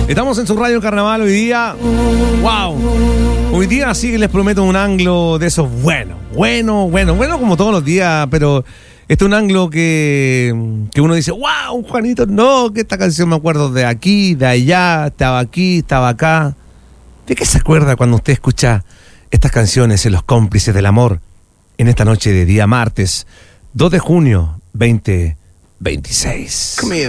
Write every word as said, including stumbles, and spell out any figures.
Estamos en su radio Carnaval hoy día. ¡Wow! Hoy día sí que les prometo un anglo de esos buenos. Bueno, bueno, bueno como todos los días, pero este es un anglo que, que uno dice, ¡wow, Juanito! No, que esta canción me acuerdo de aquí, de allá, estaba aquí, estaba acá. ¿De qué se acuerda cuando usted escucha estas canciones en Los Cómplices del Amor en esta noche de día martes, dos de junio, veinte veintiséis?